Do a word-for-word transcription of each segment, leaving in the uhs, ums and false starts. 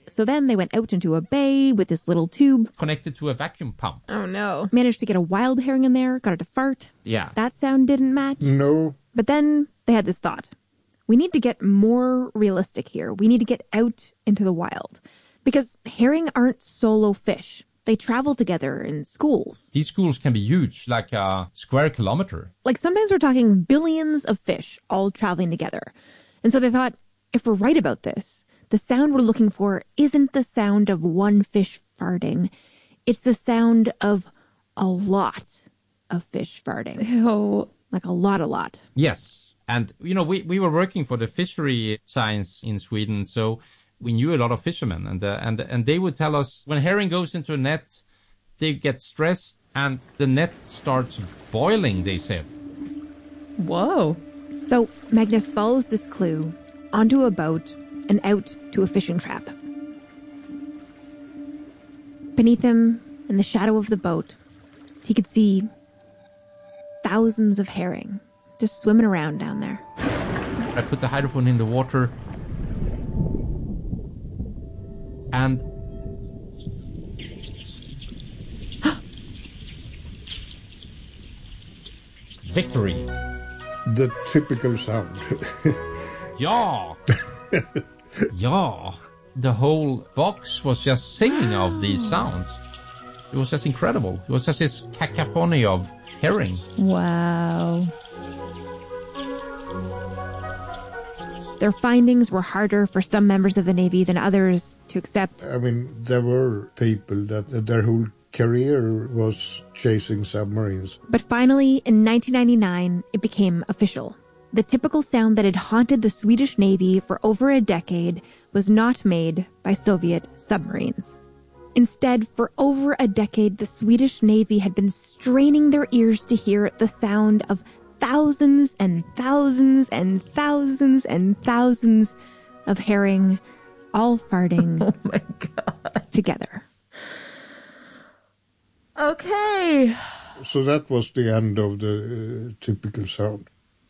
So then they went out into a bay with this little tube. Connected to a vacuum pump. Oh, no. Managed to get a wild herring in there, got it to fart. Yeah. That sound didn't match. No. But then they had this thought. We need to get more realistic here. We need to get out into the wild. Because herring aren't solo fish. They travel together in schools. These schools can be huge, like a square kilometer. Like sometimes we're talking billions of fish all traveling together. And so they thought, if we're right about this, the sound we're looking for isn't the sound of one fish farting. It's the sound of a lot of fish farting. Ew. Like a lot, a lot. Yes. And, you know, we, we were working for the fishery science in Sweden, so we knew a lot of fishermen. And, uh, and, and they would tell us when herring goes into a net, they get stressed and the net starts boiling, they said. Whoa. So Magnus follows this clue onto a boat and out to a fishing trap. Beneath him, in the shadow of the boat, he could see thousands of herring just swimming around down there. I put the hydrophone in the water and victory. The typical sound. Yeah. Yeah. The whole box was just singing of these sounds. It was just incredible. It was just this cacophony of herring. Wow. Their findings were harder for some members of the Navy than others to accept. I mean, there were people that their whole career was chasing submarines. But finally, in nineteen ninety-nine, it became official. The typical sound that had haunted the Swedish Navy for over a decade was not made by Soviet submarines. Instead, for over a decade, the Swedish Navy had been straining their ears to hear the sound of thousands and thousands and thousands and thousands of herring all farting Oh my God. together. Okay. So that was the end of the uh, typical sound.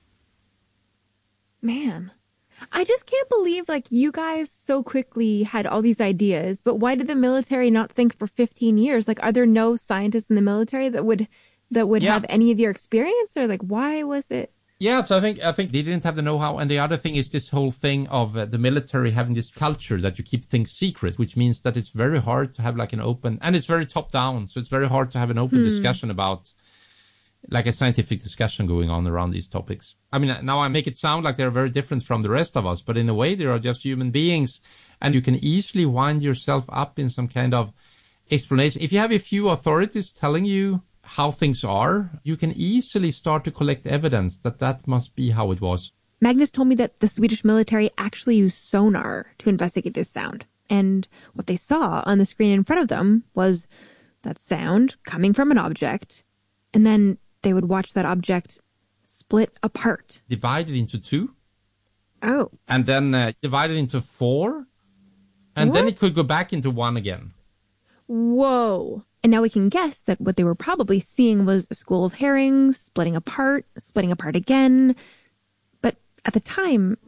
Man, I just can't believe like you guys so quickly had all these ideas, but why did the military not think for fifteen years? Like, are there no scientists in the military that would that would Yeah. have any of your experience? Or like, why was it? Yeah, so I think I think they didn't have the know-how. And the other thing is this whole thing of uh, the military having this culture that you keep things secret, which means that it's very hard to have like an open, and it's very top-down, so it's very hard to have an open Hmm. discussion about, like a scientific discussion going on around these topics. I mean, now I make it sound like they're very different from the rest of us, but in a way they are just human beings, and you can easily wind yourself up in some kind of explanation. If you have a few authorities telling you how things are, you can easily start to collect evidence that that must be how it was. Magnus told me that the Swedish military actually used sonar to investigate this sound. And what they saw on the screen in front of them was that sound coming from an object, and then they would watch that object split apart. Divided into two, Oh. and then uh, divided into four, and then What? it could go back into one again. Whoa. And now we can guess that what they were probably seeing was a school of herrings splitting apart, splitting apart again. But at the time,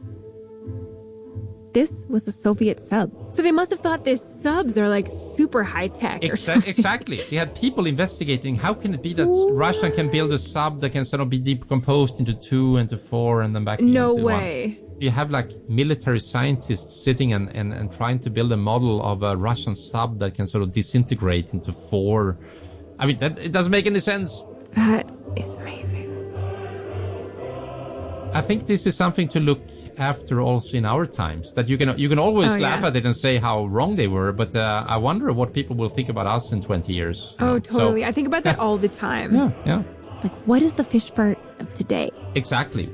this was a Soviet sub. So they must have thought these subs are like super high tech. or Exa- something. exactly. They had people investigating how can it be that Russia can build a sub that can sort of be decomposed into two, into four, and then back No into way. one. You have like military scientists sitting and, and, and trying to build a model of a Russian sub that can sort of disintegrate into four. I mean, that it doesn't make any sense. That is amazing. I think this is something to look after also in our times, that you can you can always Oh, laugh yeah. at it and say how wrong they were, but uh, I wonder what people will think about us in twenty years. you Oh, know. totally. So, I think about that all the time. yeah, yeah, Like, what is the fish fart of today? exactly.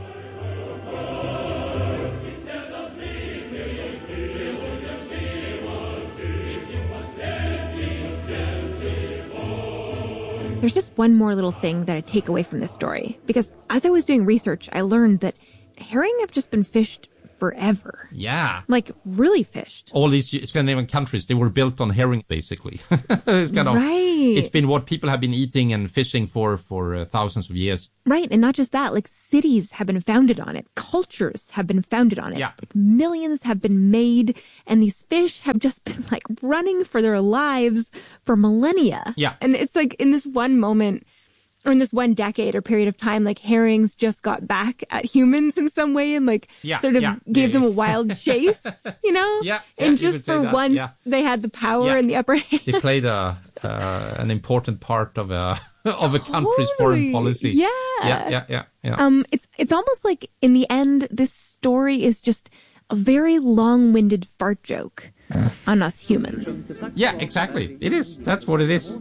There's just one more little thing that I take away from this story. Because as I was doing research, I learned that herring have just been fished forever. Yeah. Like, really fished. All these Scandinavian countries, they were built on herring, basically. It's kind of, right. It's been what people have been eating and fishing for for uh, thousands of years. Right. And not just that, like, cities have been founded on it. Cultures have been founded on it. Yeah. Like, millions have been made. And these fish have just been, like, running for their lives for millennia. Yeah. And it's like in this one moment, or in this one decade or period of time, like, herrings just got back at humans in some way and, like, yeah, sort of yeah, gave yeah, them yeah. a wild chase, you know? Yeah, and yeah, just for that. once, yeah. they had the power Yeah. and the upper hand. They played a uh, an important part of a of a country's Totally. foreign policy. Yeah. yeah, yeah, yeah, yeah. Um, it's it's almost like in the end, this story is just a very long-winded fart joke on us humans. Yeah, exactly. It is. That's what it is.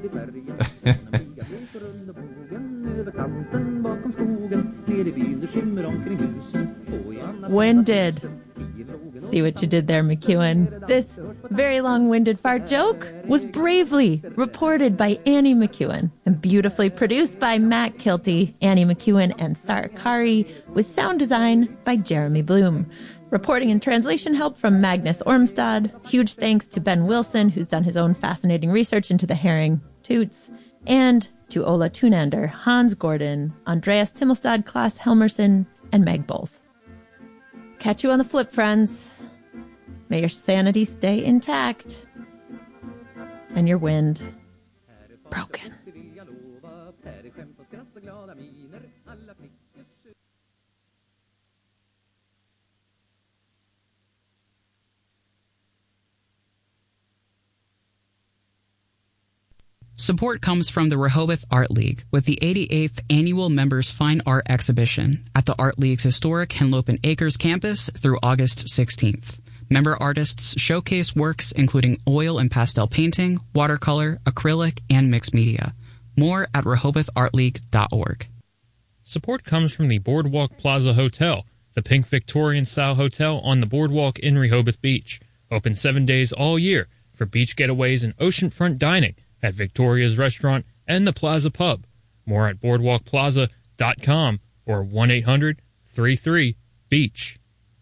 Winded. See what you did there, McEwen. This very long-winded fart joke was bravely reported by Annie McEwen and beautifully produced by Matt Kilty, Annie McEwen, and Star Kari, with sound design by Jeremy Bloom. Reporting and translation help from Magnus Ormstad. Huge thanks to Ben Wilson, who's done his own fascinating research into the herring toots. And to Ola Tunander, Hans Gordon, Andreas Timmelstad, Klaas Helmerson, and Meg Bowles. Catch you on the flip, friends. May your sanity stay intact. And your wind broken. Support comes from the Rehoboth Art League with the eighty-eighth Annual Members Fine Art Exhibition at the Art League's historic Henlopen Acres campus through August sixteenth. Member artists showcase works including oil and pastel painting, watercolor, acrylic, and mixed media. More at rehoboth art league dot org. Support comes from the Boardwalk Plaza Hotel, the pink Victorian-style hotel on the boardwalk in Rehoboth Beach. Open seven days all year for beach getaways and oceanfront dining at Victoria's Restaurant and the Plaza Pub. More at boardwalk plaza dot com or one eight hundred three three beach.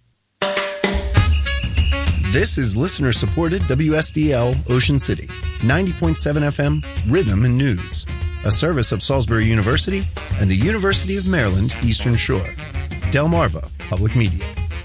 This is listener-supported W S D L Ocean City, ninety point seven F M, Rhythm and News, a service of Salisbury University and the University of Maryland Eastern Shore. Delmarva Public Media.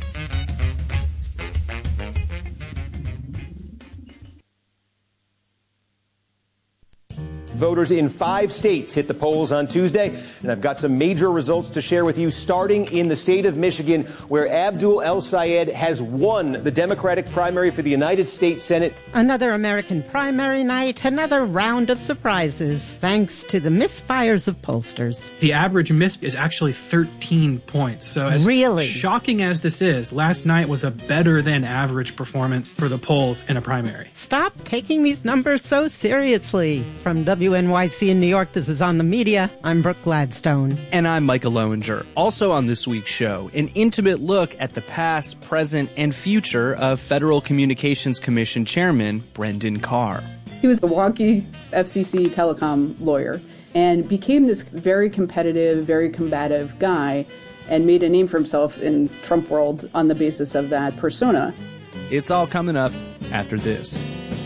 Voters in five states hit the polls on Tuesday, and I've got some major results to share with you, starting in the state of Michigan, where Abdul El-Sayed has won the Democratic primary for the United States Senate. Another American primary night, another round of surprises, thanks to the misfires of pollsters. The average miss is actually thirteen points. So as really shocking as this is, last night was a better than average performance for the polls in a primary. Stop taking these numbers so seriously. From W N Y C in New York, this is On the Media. I'm Brooke Gladstone. And I'm Micah Lowinger. Also on this week's show, an intimate look at the past, present, and future of Federal Communications Commission Chairman Brendan Carr. He was a wonky F C C telecom lawyer and became this very competitive, very combative guy and made a name for himself in Trump world on the basis of that persona. It's all coming up after this.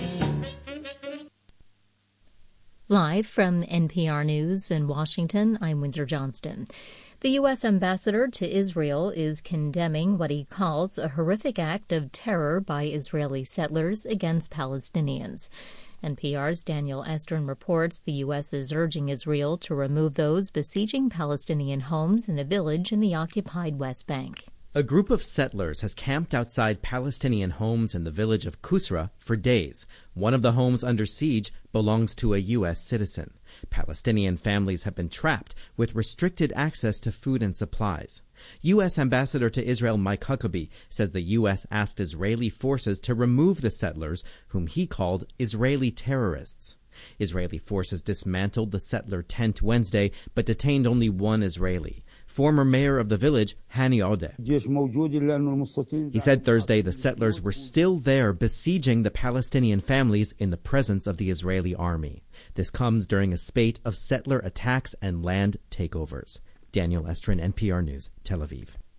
Live from N P R News in Washington, I'm Windsor Johnston. The U S ambassador to Israel is condemning what he calls a horrific act of terror by Israeli settlers against Palestinians. N P R's Daniel Estrin reports the U S is urging Israel to remove those besieging Palestinian homes in a village in the occupied West Bank. A group of settlers has camped outside Palestinian homes in the village of Kusra for days. One of the homes under siege belongs to a U S citizen. Palestinian families have been trapped with restricted access to food and supplies. U S Ambassador to Israel Mike Huckabee says the U S asked Israeli forces to remove the settlers, whom he called Israeli terrorists. Israeli forces dismantled the settler tent Wednesday, but detained only one Israeli. Former mayor of the village, Hani Odeh. He said Thursday the settlers were still there besieging the Palestinian families in the presence of the Israeli army. This comes during a spate of settler attacks and land takeovers. Daniel Estrin, N P R News, Tel Aviv.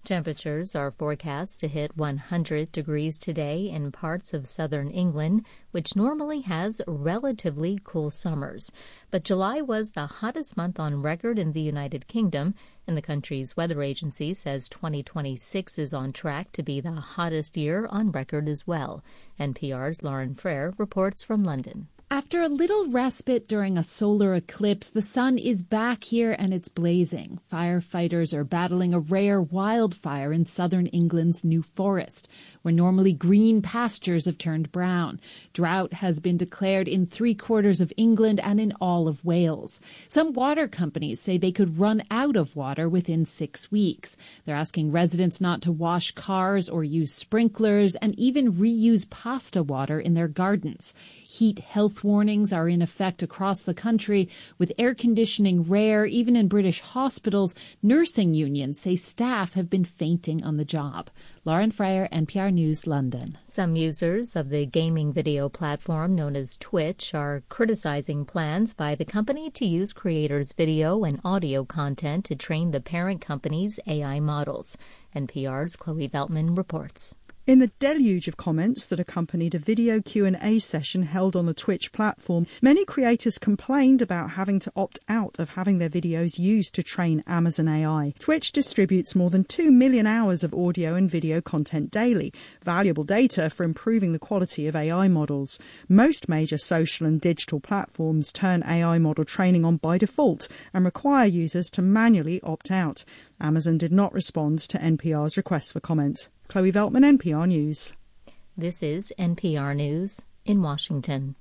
Temperatures are forecast to hit one hundred degrees today in parts of southern England, which normally has relatively cool summers. But July was the hottest month on record in the United Kingdom, and the country's weather agency says twenty twenty-six is on track to be the hottest year on record as well. N P R's Lauren Frere reports from London. After a little respite during a solar eclipse, the sun is back here and it's blazing. Firefighters are battling a rare wildfire in southern England's New Forest, where normally green pastures have turned brown. Drought has been declared in three quarters of England and in all of Wales. Some water companies say they could run out of water within six weeks. They're asking residents not to wash cars or use sprinklers and even reuse pasta water in their gardens. Heat health warnings are in effect across the country, with air conditioning rare even in British hospitals. Nursing unions say staff have been fainting on the job. Lauren Frere, N P R News, London. Some users of the gaming video platform known as Twitch are criticizing plans by the company to use creators' video and audio content to train the parent company's A I models. N P R's Chloe Veltman reports. In the deluge of comments that accompanied a video Q and A session held on the Twitch platform, many creators complained about having to opt out of having their videos used to train Amazon A I. Twitch distributes more than two million hours of audio and video content daily, valuable data for improving the quality of A I models. Most major social and digital platforms turn A I model training on by default and require users to manually opt out. Amazon did not respond to N P R's request for comment. Chloe Veltman, N P R News. This is N P R News in Washington.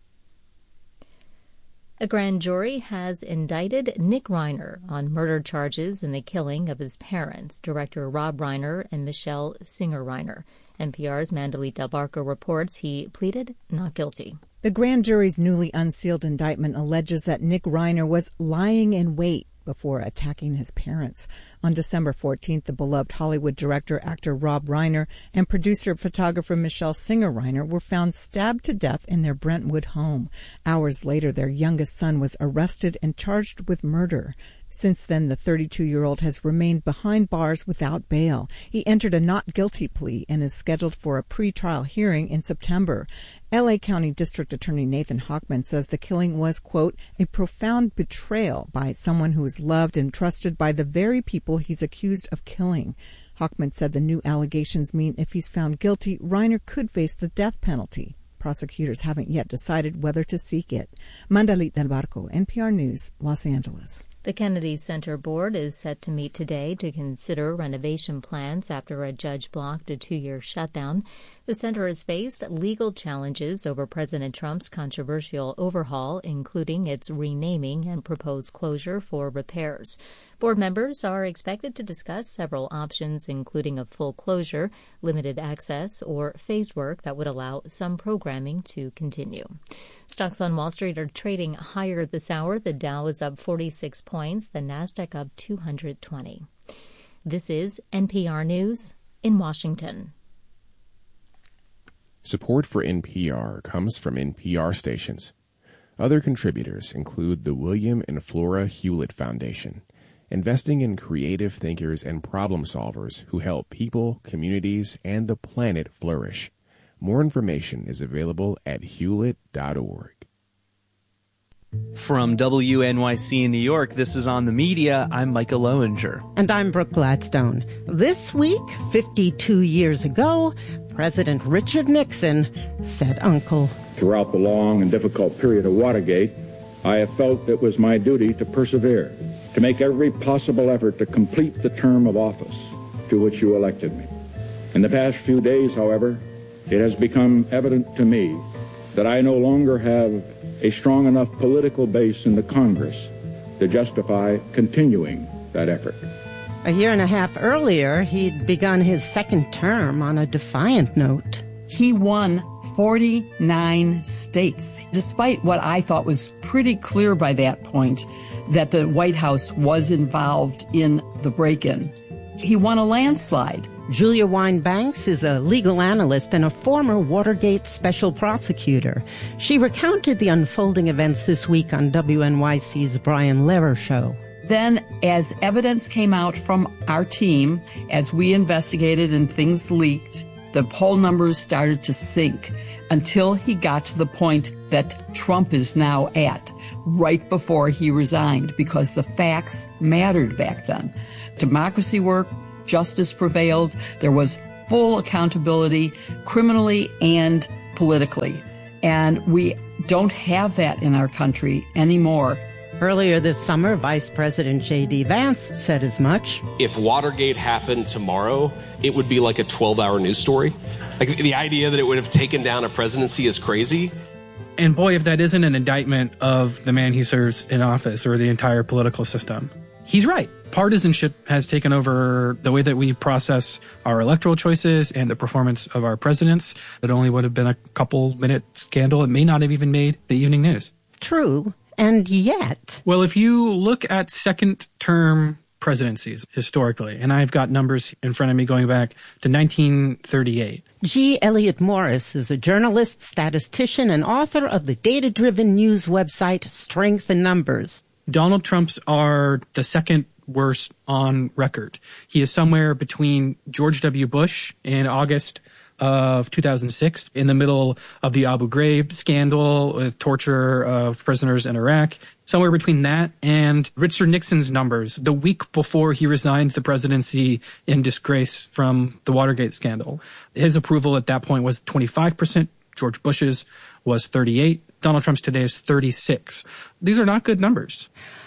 A grand jury has indicted Nick Reiner on murder charges in the killing of his parents, director Rob Reiner and Michelle Singer Reiner. N P R's Mandalit Del Barco reports he pleaded not guilty. The grand jury's newly unsealed indictment alleges that Nick Reiner was lying in wait before attacking his parents. On December fourteenth, the beloved Hollywood director, actor Rob Reiner, and producer-photographer Michelle Singer Reiner were found stabbed to death in their Brentwood home. Hours later, their youngest son was arrested and charged with murder. Since then, the thirty-two-year-old has remained behind bars without bail. He entered a not guilty plea and is scheduled for a pretrial hearing in September. L A County District Attorney Nathan Hochman says the killing was, quote, a profound betrayal by someone who is loved and trusted by the very people he's accused of killing. Hochman said the new allegations mean if he's found guilty, Reiner could face the death penalty. Prosecutors haven't yet decided whether to seek it. Mandalit Del Barco, N P R News, Los Angeles. The Kennedy Center Board is set to meet today to consider renovation plans after a judge blocked a two-year shutdown. The center has faced legal challenges over President Trump's controversial overhaul, including its renaming and proposed closure for repairs. Board members are expected to discuss several options, including a full closure, limited access, or phased work that would allow some programming to continue. Stocks on Wall Street are trading higher this hour. The Dow is up forty-six points, the Nasdaq up two hundred twenty. This is N P R News in Washington. Support for N P R comes from N P R stations. Other contributors include the William and Flora Hewlett Foundation, investing in creative thinkers and problem solvers who help people, communities, and the planet flourish. More information is available at hewlett dot org. From W N Y C in New York, this is On the Media. I'm Micah Loewinger. And I'm Brooke Gladstone. This week, fifty-two years ago, President Richard Nixon said uncle. Throughout the long and difficult period of Watergate, I have felt it was my duty to persevere, to make every possible effort to complete the term of office to which you elected me. In the past few days, however, it has become evident to me that I no longer have a strong enough political base in the Congress to justify continuing that effort. A year and a half earlier, he'd begun his second term on a defiant note. He won forty-nine states, despite what I thought was pretty clear by that point, that the White House was involved in the break-in. He won a landslide. Julia Wine-Banks is a legal analyst and a former Watergate special prosecutor. She recounted the unfolding events this week on W N Y C's Brian Lehrer Show. then as evidence came out from our team, as we investigated and things leaked, the poll numbers started to sink until he got to the point that Trump is now at, right before he resigned, because the facts mattered back then. Democracy worked, justice prevailed, there was full accountability, criminally and politically. And we don't have that in our country anymore. Earlier this summer, Vice President J D. Vance said as much. If Watergate happened tomorrow, it would be like a twelve-hour news story. Like, the idea that it would have taken down a presidency is crazy. And boy, if that isn't an indictment of the man he serves in office or the entire political system. He's right. Partisanship has taken over the way that we process our electoral choices and the performance of our presidents. It only would have been a couple minute scandal. It may not have even made the evening news. True. And yet. Well, if you look at second term presidencies historically, and I've got numbers in front of me going back to nineteen thirty-eight. G. Elliott Morris is a journalist, statistician, and author of the data-driven news website Strength in Numbers. Donald Trump's are the second worst on record. He is somewhere between George W. Bush in August of two thousand six, in the middle of the Abu Ghraib scandal with torture of prisoners in Iraq, somewhere between that and Richard Nixon's numbers the week before he resigned the presidency in disgrace from the Watergate scandal. His approval at that point was twenty-five percent. George Bush's was thirty-eight. Donald Trump's today is thirty-six. These are not good numbers.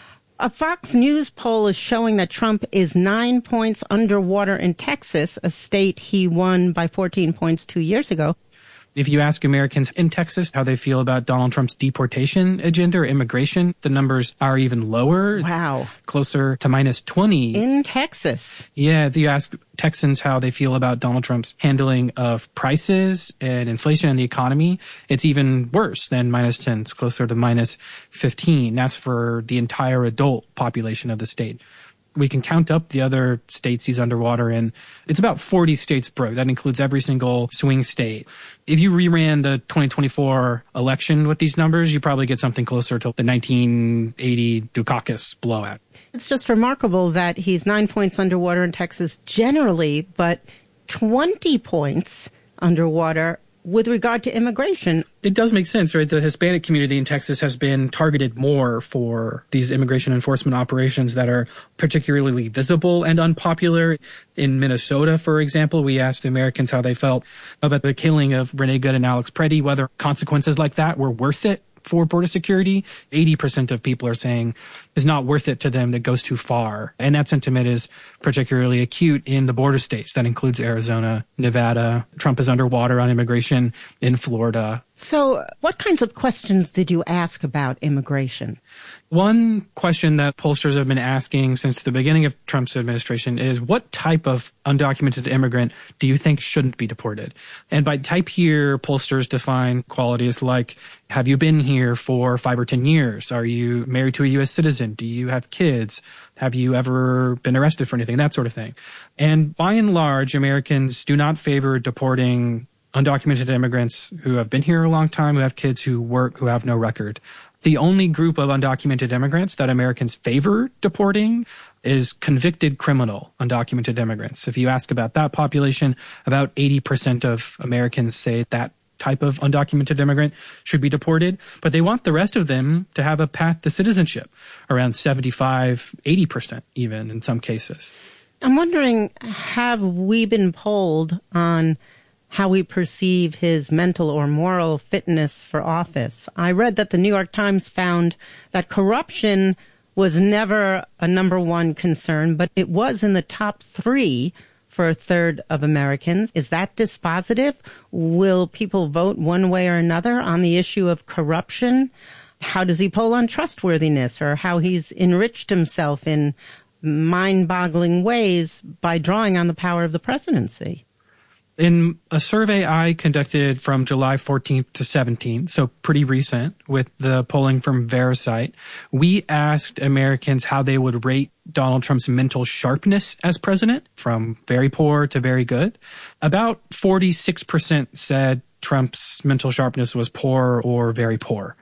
A Fox News poll is showing that Trump is nine points underwater in Texas, a state he won by fourteen points two years ago. If you ask Americans in Texas how they feel about Donald Trump's deportation agenda or immigration, the numbers are even lower. Wow. Closer to minus twenty. In Texas. Yeah, if you ask Texans how they feel about Donald Trump's handling of prices and inflation and the economy, it's even worse than minus ten. It's closer to minus fifteen. That's for the entire adult population of the state. We can count up the other states he's underwater in. It's about forty states broke. That includes every single swing state. If you reran the twenty twenty-four election with these numbers, you probably get something closer to the nineteen eighty Dukakis blowout. It's just remarkable that he's nine points underwater in Texas generally, but twenty points underwater with regard to immigration. It does make sense, right? The Hispanic community in Texas has been targeted more for these immigration enforcement operations that are particularly visible and unpopular. In Minnesota, for example, we asked Americans how they felt about the killing of Renee Good and Alex Preddy, whether consequences like that were worth it for border security. eighty percent of people are saying it's not worth it to them, that goes too far. And that sentiment is particularly acute in the border states. That includes Arizona, Nevada. Trump is underwater on immigration in Florida. So what kinds of questions did you ask about immigration? One question that pollsters have been asking since the beginning of Trump's administration is, what type of undocumented immigrant do you think shouldn't be deported? And by type here, pollsters define qualities like, have you been here for five or ten years? Are you married to a U S citizen? Do you have kids? Have you ever been arrested for anything? That sort of thing. And by and large, Americans do not favor deporting undocumented immigrants who have been here a long time, who have kids, who work, who have no record. The only group of undocumented immigrants that Americans favor deporting is convicted criminal undocumented immigrants. If you ask about that population, about eighty percent of Americans say that type of undocumented immigrant should be deported, but they want the rest of them to have a path to citizenship, around seventy-five, eighty percent even in some cases. I'm wondering, have we been polled on how we perceive his mental or moral fitness for office? I read that the New York Times found that corruption was never a number one concern, but it was in the top three for a third of Americans. Is that dispositive? Will people vote one way or another on the issue of corruption? How does he poll on trustworthiness, or how he's enriched himself in mind-boggling ways by drawing on the power of the presidency? In a survey I conducted from July fourteenth to seventeenth, so pretty recent, with the polling from Verisight, we asked Americans how they would rate Donald Trump's mental sharpness as president, from very poor to very good. About forty-six percent said Trump's mental sharpness was poor or very poor.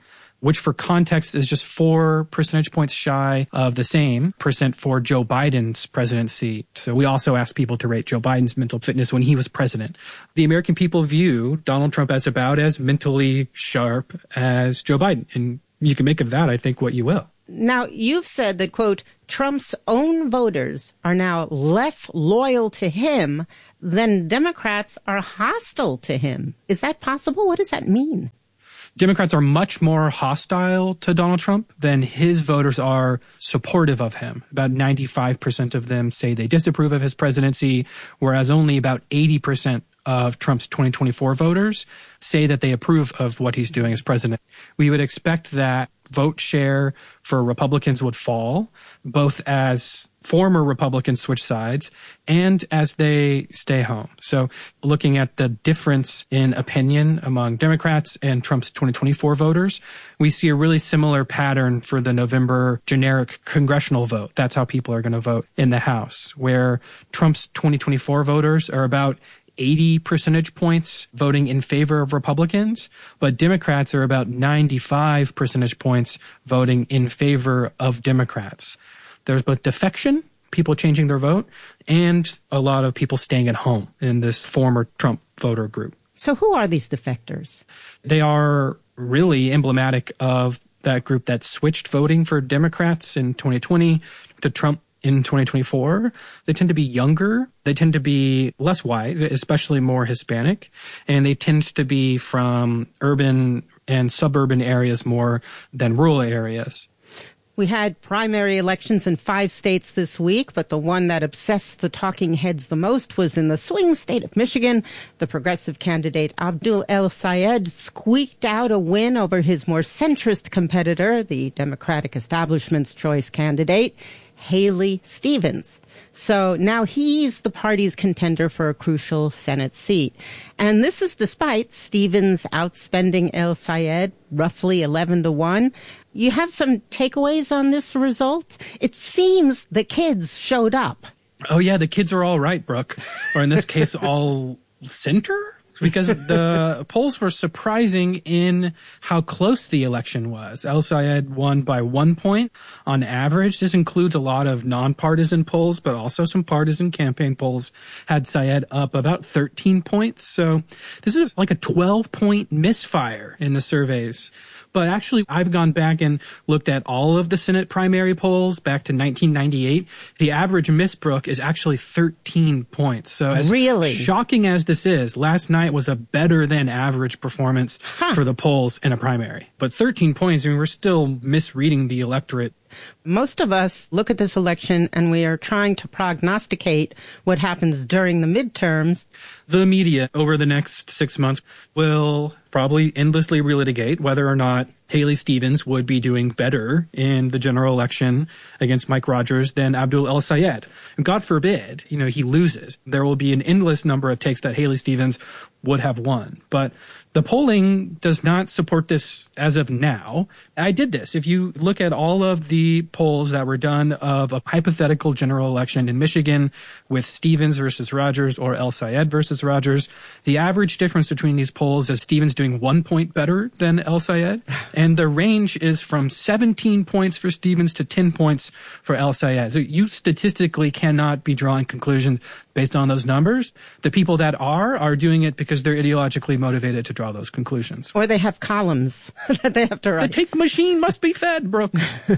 which for context is just four percentage points shy of the same percent for Joe Biden's presidency. So we also asked people to rate Joe Biden's mental fitness when he was president. The American people view Donald Trump as about as mentally sharp as Joe Biden. And you can make of that, I think, what you will. Now, you've said that, quote, Trump's own voters are now less loyal to him than Democrats are hostile to him. Is that possible? What does that mean? Democrats are much more hostile to Donald Trump than his voters are supportive of him. About ninety-five percent of them say they disapprove of his presidency, whereas only about eighty percent of Trump's twenty twenty-four voters say that they approve of what he's doing as president. We would expect that vote share for Republicans would fall, both as former Republicans switch sides and as they stay home. So looking at the difference in opinion among Democrats and Trump's twenty twenty-four voters, we see a really similar pattern for the November generic congressional vote. That's how people are going to vote in the House, where Trump's twenty twenty-four voters are about eighty percentage points voting in favor of Republicans, but Democrats are about ninety-five percentage points voting in favor of Democrats. There's both defection, people changing their vote, and a lot of people staying at home in this former Trump voter group. So who are these defectors? They are really emblematic of that group that switched voting for Democrats in twenty twenty to Trump in twenty twenty-four. They tend to be younger. They tend to be less white, especially more Hispanic. And they tend to be from urban and suburban areas more than rural areas. We had primary elections in five states this week, but the one that obsessed the talking heads the most was in the swing state of Michigan. The progressive candidate Abdul El-Sayed squeaked out a win over his more centrist competitor, the Democratic establishment's choice candidate, Haley Stevens. So now he's the party's contender for a crucial Senate seat. And this is despite Stevens outspending El-Sayed roughly eleven to one. You have some takeaways on this result? It seems the kids showed up. Oh, yeah, the kids are all right, Brooke. Or in this case, all center? Because the polls were surprising in how close the election was. El-Sayed won by one point on average. This includes a lot of nonpartisan polls, but also some partisan campaign polls had Sayed up about thirteen points. So this is like a twelve-point misfire in the surveys. But actually, I've gone back and looked at all of the Senate primary polls back to nineteen ninety-eight. The average miss, Brooke, is actually thirteen points. So as really shocking as this is, last night was a better than average performance huh. for the polls in a primary. But thirteen points, I mean, we're still misreading the electorate. Most of us look at this election and we are trying to prognosticate what happens during the midterms. The media over the next six months will probably endlessly relitigate whether or not Haley Stevens would be doing better in the general election against Mike Rogers than Abdul El-Sayed. And God forbid, you know, he loses. There will be an endless number of takes that Haley Stevens would have won. But the polling does not support this as of now. I did this. If you look at all of the polls that were done of a hypothetical general election in Michigan with Stevens versus Rogers or El-Sayed versus Rogers, the average difference between these polls is Stevens doing one point better than El-Sayed. And the range is from seventeen points for Stevens to ten points for El-Sayed. So you statistically cannot be drawing conclusions based on those numbers. The people that are, are doing it because they're ideologically motivated to draw those conclusions. Or they have columns that they have to write. The tape machine must be fed, Brooke.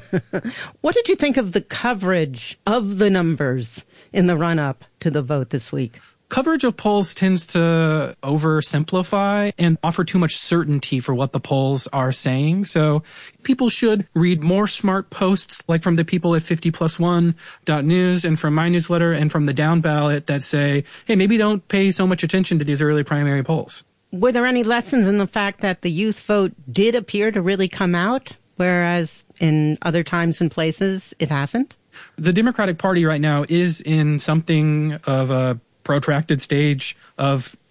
What did you think of the coverage of the numbers in the run-up to the vote this week? Coverage of polls tends to oversimplify and offer too much certainty for what the polls are saying. So people should read more smart posts like from the people at fifty plus one dot news and from my newsletter and from the down ballot that say, hey, maybe don't pay so much attention to these early primary polls. Were there any lessons in the fact that the youth vote did appear to really come out, whereas in other times and places it hasn't? The Democratic Party right now is in something of a protracted stage of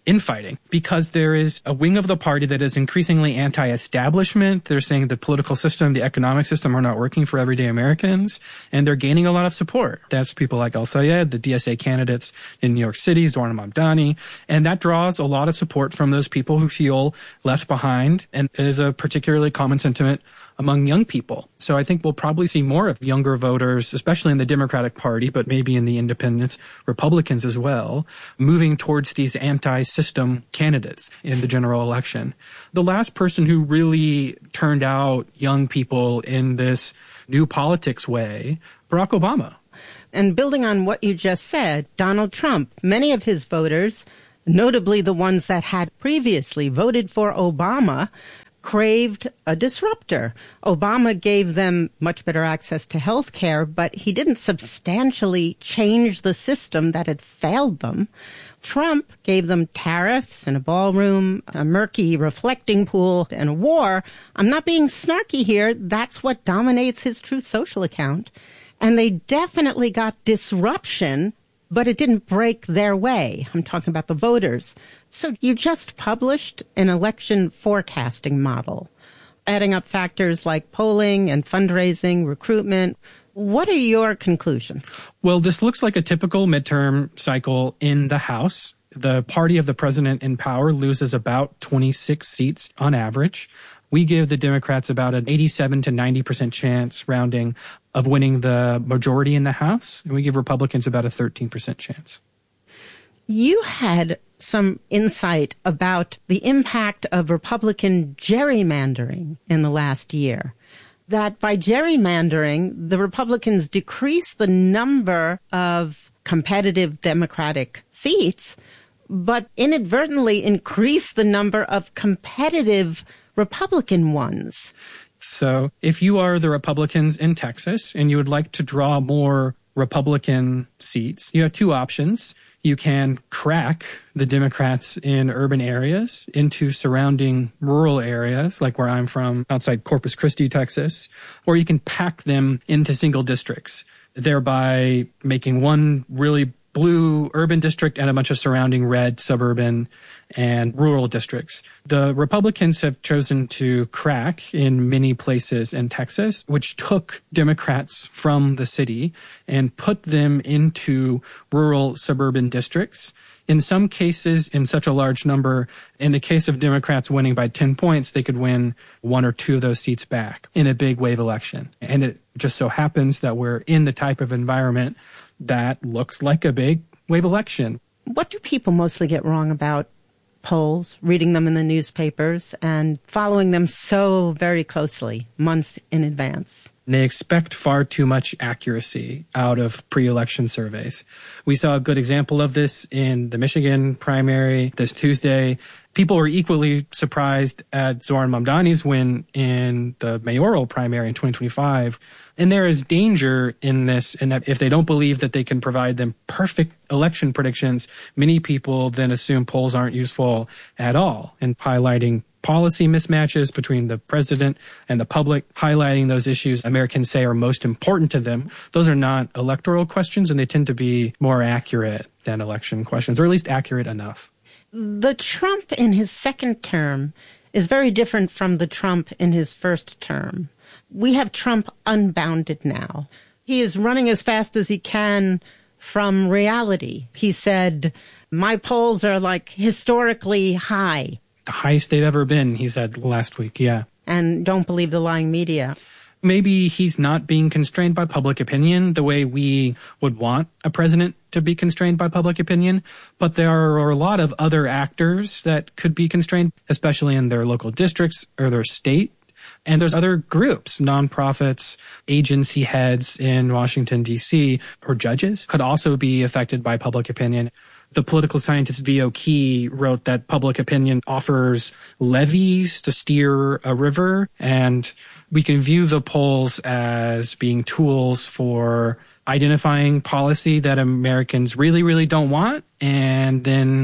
infighting because there is a wing of the party that is increasingly anti-establishment. They're saying the political system, the economic system are not working for everyday Americans, and they're gaining a lot of support. That's people like El-Sayed, the D S A candidates in New York City, Zoran Mamdani, and that draws a lot of support from those people who feel left behind and is a particularly common sentiment among young people. So I think we'll probably see more of younger voters, especially in the Democratic Party, but maybe in the independents, Republicans as well, moving towards these anti-system candidates in the general election. The last person who really turned out young people in this new politics way, Barack Obama. And building on what you just said, Donald Trump, many of his voters, notably the ones that had previously voted for Obama, craved a disruptor. Obama gave them much better access to health care, but he didn't substantially change the system that had failed them. Trump gave them tariffs and a ballroom, a murky reflecting pool, and a war. I'm not being snarky here. That's what dominates his Truth Social account. And they definitely got disruption, but it didn't break their way. I'm talking about the voters. So you just published an election forecasting model, adding up factors like polling and fundraising, recruitment. What are your conclusions? Well, this looks like a typical midterm cycle in the House. The party of the president in power loses about twenty-six seats on average. We give the Democrats about an eighty-seven to ninety percent chance, rounding, of winning the majority in the House, and we give Republicans about a thirteen percent chance. You had some insight about the impact of Republican gerrymandering in the last year. That by gerrymandering, the Republicans decreased the number of competitive Democratic seats, but inadvertently increased the number of competitive Republican ones. So if you are the Republicans in Texas and you would like to draw more Republican seats, you have two options. You can crack the Democrats in urban areas into surrounding rural areas, like where I'm from, outside Corpus Christi, Texas, or you can pack them into single districts, thereby making one really blue urban district and a bunch of surrounding red suburban and rural districts. The Republicans have chosen to crack in many places in Texas, which took Democrats from the city and put them into rural suburban districts. In some cases, in such a large number, in the case of Democrats winning by ten points, they could win one or two of those seats back in a big wave election. And it just so happens that we're in the type of environment that looks like a big wave election. What do people mostly get wrong about polls, reading them in the newspapers, and following them so very closely, months in advance? They expect far too much accuracy out of pre-election surveys. We saw a good example of this in the Michigan primary this Tuesday. People were equally surprised at Zoran Mamdani's win in the mayoral primary in twenty twenty-five. And there is danger in this, in that if they don't believe that they can provide them perfect election predictions, many people then assume polls aren't useful at all, and highlighting policy mismatches between the president and the public, highlighting those issues Americans say are most important to them. Those are not electoral questions, and they tend to be more accurate than election questions, or at least accurate enough. The Trump in his second term is very different from the Trump in his first term. We have Trump unbounded now. He is running as fast as he can from reality. He said, my polls are like historically high. The highest they've ever been, he said last week, yeah. And don't believe the lying media. Maybe he's not being constrained by public opinion the way we would want a president to be constrained by public opinion. But there are a lot of other actors that could be constrained, especially in their local districts or their state. And there's other groups, nonprofits, agency heads in Washington, D C, or judges could also be affected by public opinion. The political scientist Vio Key wrote that public opinion offers levees to steer a river, and we can view the polls as being tools for identifying policy that Americans really, really don't want, and then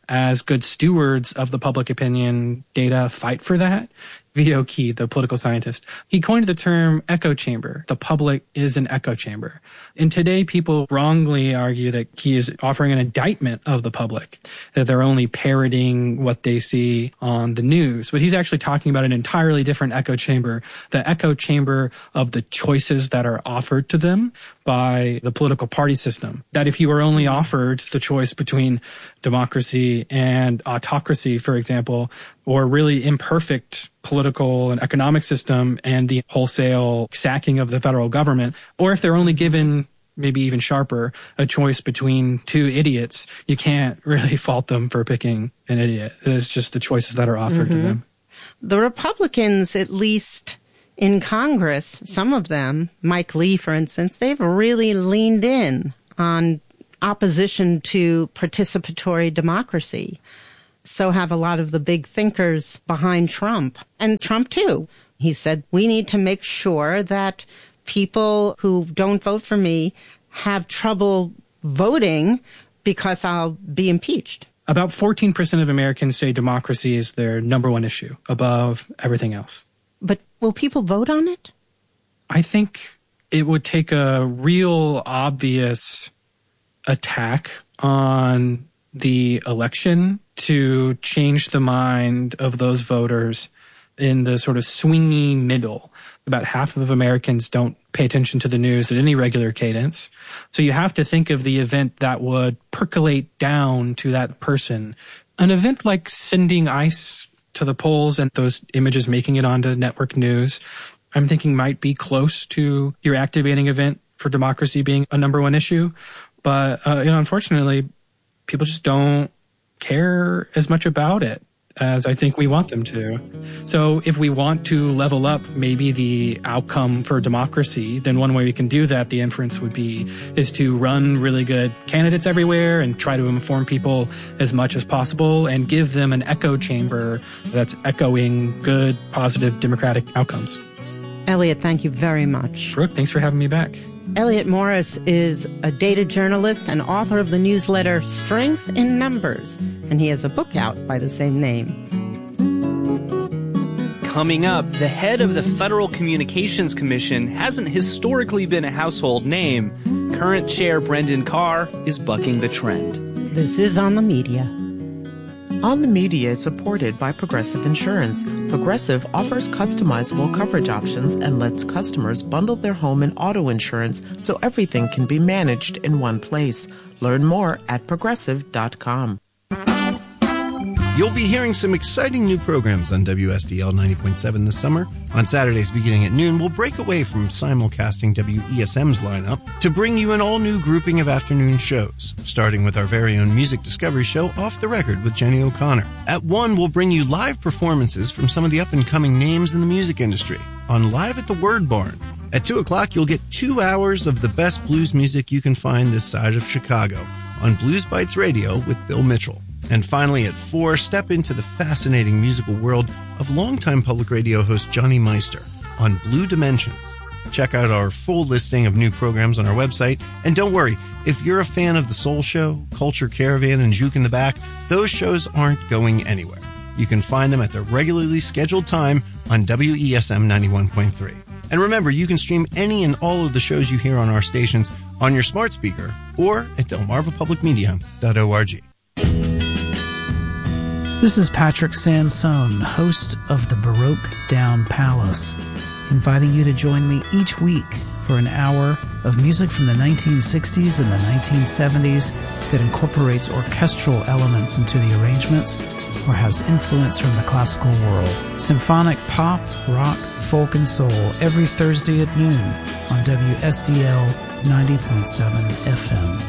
as good stewards of the public opinion data, fight for that. Vito Key, the political scientist, he coined the term echo chamber. The public is an echo chamber. And today people wrongly argue that Key is offering an indictment of the public, that they're only parroting what they see on the news. But he's actually talking about an entirely different echo chamber, the echo chamber of the choices that are offered to them by the political party system. That if you were only offered the choice between democracy and autocracy, for example, or really imperfect political and economic system and the wholesale sacking of the federal government, or if they're only given, maybe even sharper, a choice between two idiots, you can't really fault them for picking an idiot. It's just the choices that are offered mm-hmm. to them. The Republicans, at least in Congress, some of them, Mike Lee, for instance, they've really leaned in on opposition to participatory democracy. So have a lot of the big thinkers behind Trump. And Trump, too. He said, we need to make sure that people who don't vote for me have trouble voting because I'll be impeached. About fourteen percent of Americans say democracy is their number one issue above everything else. But will people vote on it? I think it would take a real obvious attack on the election to change the mind of those voters in the sort of swingy middle. About half of Americans don't pay attention to the news at any regular cadence. So you have to think of the event that would percolate down to that person. An event like sending ICE to the polls and those images making it onto network news, I'm thinking might be close to your activating event for democracy being a number one issue. But, uh, you know, unfortunately, people just don't care as much about it as I think we want them to. So if we want to level up maybe the outcome for democracy, then one way we can do that, the inference would be, is to run really good candidates everywhere and try to inform people as much as possible and give them an echo chamber that's echoing good, positive, democratic outcomes. Elliot, thank you very much. Brooke, thanks for having me back. Elliot Morris is a data journalist and author of the newsletter Strength in Numbers, and he has a book out by the same name. Coming up, the head of the Federal Communications Commission hasn't historically been a household name. Current chair Brendan Carr is bucking the trend. This is On the Media. On the Media is supported by Progressive Insurance. Progressive offers customizable coverage options and lets customers bundle their home and auto insurance so everything can be managed in one place. Learn more at progressive dot com. You'll be hearing some exciting new programs on W S D L ninety point seven this summer. On Saturdays beginning at noon, we'll break away from simulcasting W E S M's lineup to bring you an all-new grouping of afternoon shows, starting with our very own Music Discovery show, Off the Record with Jenny O'Connor. At one, we'll bring you live performances from some of the up-and-coming names in the music industry on Live at the Word Barn. At two o'clock, you'll get two hours of the best blues music you can find this side of Chicago on Blues Bites Radio with Bill Mitchell. And finally, at four, step into the fascinating musical world of longtime public radio host Johnny Meister on Blue Dimensions. Check out our full listing of new programs on our website. And don't worry, if you're a fan of The Soul Show, Culture Caravan, and Juke in the Back, those shows aren't going anywhere. You can find them at their regularly scheduled time on W E S M ninety-one point three. And remember, you can stream any and all of the shows you hear on our stations on your smart speaker or at delmarva public media dot org. This is Patrick Sansone, host of the Baroque Down Palace, inviting you to join me each week for an hour of music from the nineteen sixties and the nineteen seventies that incorporates orchestral elements into the arrangements or has influence from the classical world. Symphonic pop, rock, folk, and soul every Thursday at noon on W S D L ninety point seven F M.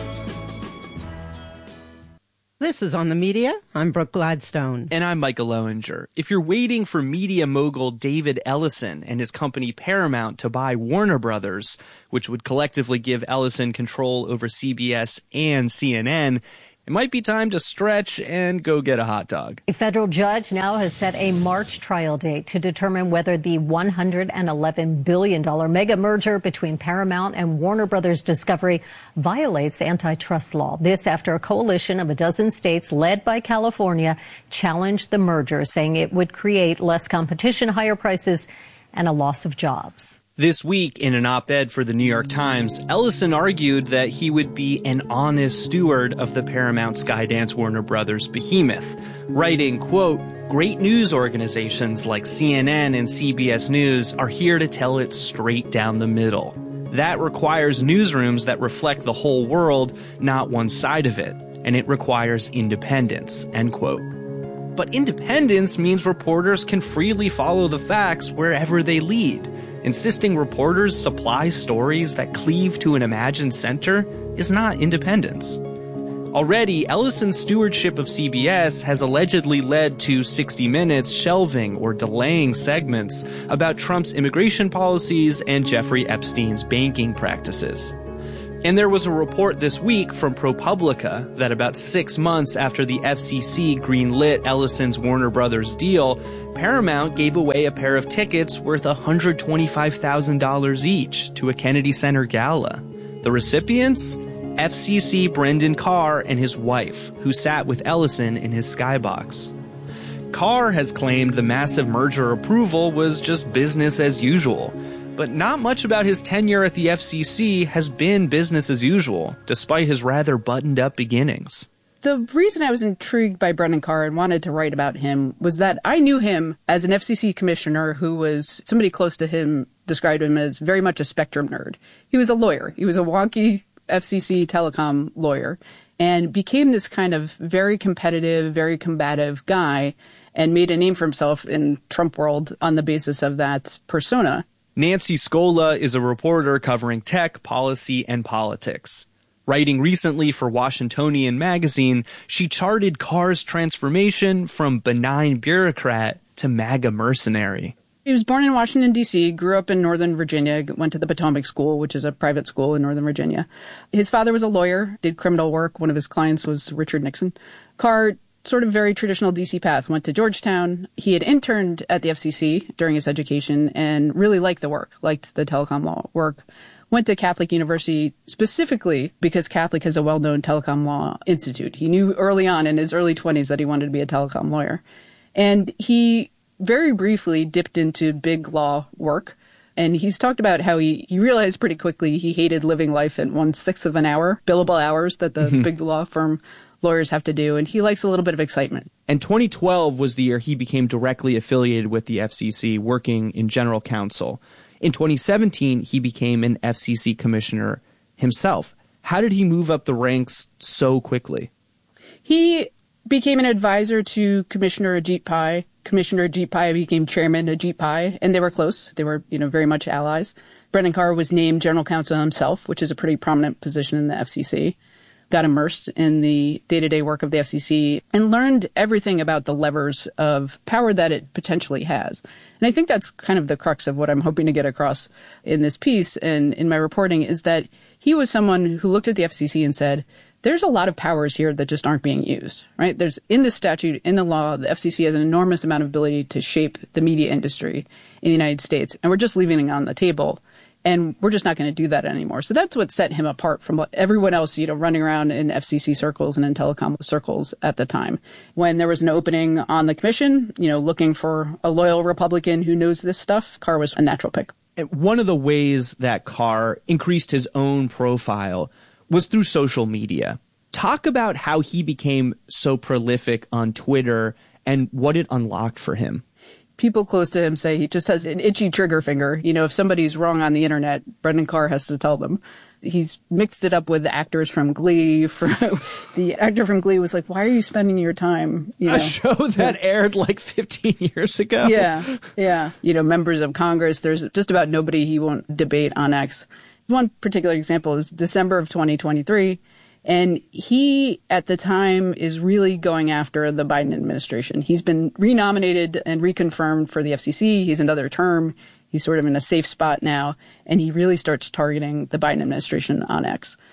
This is On the Media. I'm Brooke Gladstone. And I'm Michael Lowinger. If you're waiting for media mogul David Ellison and his company Paramount to buy Warner Brothers, which would collectively give Ellison control over C B S and C N N, it might be time to stretch and go get a hot dog. A federal judge now has set a March trial date to determine whether the one hundred eleven billion dollars mega merger between Paramount and Warner Brothers Discovery violates antitrust law. This after a coalition of a dozen states led by California challenged the merger, saying it would create less competition, higher prices, and a loss of jobs. This week, in an op-ed for the New York Times, Ellison argued that he would be an honest steward of the Paramount Skydance Warner Brothers behemoth, writing, quote, "Great news organizations like C N N and C B S News are here to tell it straight down the middle. That requires newsrooms that reflect the whole world, not one side of it, and it requires independence," end quote. But independence means reporters can freely follow the facts wherever they lead. Insisting reporters supply stories that cleave to an imagined center is not independence. Already, Ellison's stewardship of C B S has allegedly led to sixty minutes shelving or delaying segments about Trump's immigration policies and Jeffrey Epstein's banking practices. And there was a report this week from ProPublica that about six months after the F C C greenlit Ellison's Warner Brothers deal, Paramount gave away a pair of tickets worth one hundred twenty-five thousand dollars each to a Kennedy Center gala. The recipients? F C C Brendan Carr and his wife, who sat with Ellison in his skybox. Carr has claimed the massive merger approval was just business as usual. But not much about his tenure at the F C C has been business as usual, despite his rather buttoned-up beginnings. The reason I was intrigued by Brendan Carr and wanted to write about him was that I knew him as an F C C commissioner who was, somebody close to him described him as very much a spectrum nerd. He was a lawyer. He was a wonky F C C telecom lawyer and became this kind of very competitive, very combative guy and made a name for himself in Trump world on the basis of that persona. Nancy Scola is a reporter covering tech, policy, and politics. Writing recently for Washingtonian magazine, she charted Carr's transformation from benign bureaucrat to MAGA mercenary. He was born in Washington, D C, grew up in Northern Virginia, went to the Potomac School, which is a private school in Northern Virginia. His father was a lawyer, did criminal work. One of his clients was Richard Nixon. Carr, sort of very traditional D C path, went to Georgetown. He had interned at the F C C during his education and really liked the work, liked the telecom law work. Went to Catholic University specifically because Catholic has a well-known telecom law institute. He knew early on in his early twenties that he wanted to be a telecom lawyer. And he very briefly dipped into big law work. And he's talked about how he, he realized pretty quickly he hated living life at one-sixth of an hour, billable hours that the big law firm lawyers have to do, and he likes a little bit of excitement. And twenty twelve was the year he became directly affiliated with the F C C, working in general counsel. In twenty seventeen, he became an F C C commissioner himself. How did he move up the ranks so quickly? He became an advisor to Commissioner Ajit Pai. Commissioner Ajit Pai became chairman Ajit Pai, and they were close. They were, you know, very much allies. Brendan Carr was named general counsel himself, which is a pretty prominent position in the F C C. Got immersed in the day-to-day work of the F C C and learned everything about the levers of power that it potentially has. And I think that's kind of the crux of what I'm hoping to get across in this piece and in my reporting is that he was someone who looked at the F C C and said, there's a lot of powers here that just aren't being used, right? There's in the statute, in the law, the F C C has an enormous amount of ability to shape the media industry in the United States. And we're just leaving it on the table. And we're just not going to do that anymore. So that's what set him apart from everyone else, you know, running around in F C C circles and in telecom circles at the time. When there was an opening on the commission, you know, looking for a loyal Republican who knows this stuff, Carr was a natural pick. One of the ways that Carr increased his own profile was through social media. Talk about how he became so prolific on Twitter and what it unlocked for him. People close to him say he just has an itchy trigger finger. You know, if somebody's wrong on the internet, Brendan Carr has to tell them. He's mixed it up with the actors from Glee. For, the actor from Glee was like, why are you spending your time? You know, a show that aired like fifteen years ago. Yeah, yeah. You know, members of Congress, there's just about nobody he won't debate on X. One particular example is December of twenty twenty-three. And he, at the time, is really going after the Biden administration. He's been renominated and reconfirmed for the F C C. He's another term. He's sort of in a safe spot now. And he really starts targeting the Biden administration on X.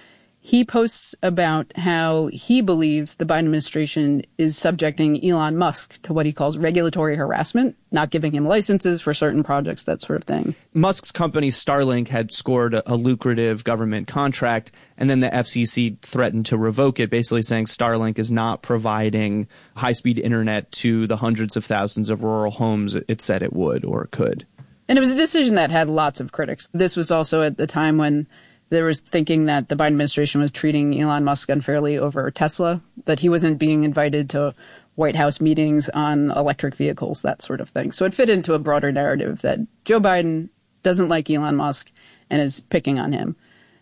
He posts about how he believes the Biden administration is subjecting Elon Musk to what he calls regulatory harassment, not giving him licenses for certain projects, that sort of thing. Musk's company Starlink had scored a, a lucrative government contract, and then the F C C threatened to revoke it, basically saying Starlink is not providing high-speed internet to the hundreds of thousands of rural homes it said it would or could. And it was a decision that had lots of critics. This was also at the time when there was thinking that the Biden administration was treating Elon Musk unfairly over Tesla, that he wasn't being invited to White House meetings on electric vehicles, that sort of thing. So it fit into a broader narrative that Joe Biden doesn't like Elon Musk and is picking on him.